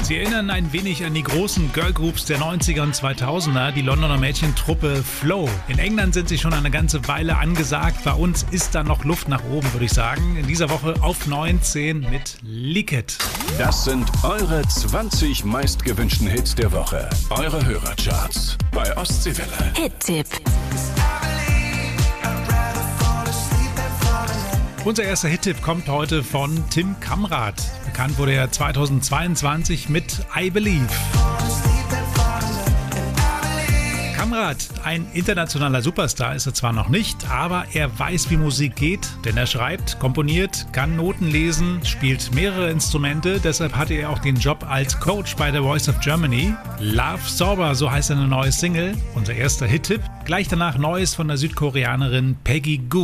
Sie erinnern ein wenig an die großen Girlgroups der 90er und 2000er, die Londoner Mädchentruppe Flow. In England sind sie schon eine ganze Weile angesagt. Bei uns ist da noch Luft nach oben, würde ich sagen. In dieser Woche auf 19 mit Lick It. Das sind eure 20 meistgewünschten Hits der Woche. Eure Hörercharts bei Ostseewelle. Hit-Tipp. Unser erster Hit-Tipp kommt heute von Tim Kamrat. Bekannt wurde er 2022 mit I Believe. Kamrat, ein internationaler Superstar ist er zwar noch nicht, aber er weiß, wie Musik geht, denn er schreibt, komponiert, kann Noten lesen, spielt mehrere Instrumente, deshalb hatte er auch den Job als Coach bei The Voice of Germany. Love Sober, so heißt seine neue Single, unser erster Hit-Tipp. Gleich danach Neues von der Südkoreanerin Peggy Gou.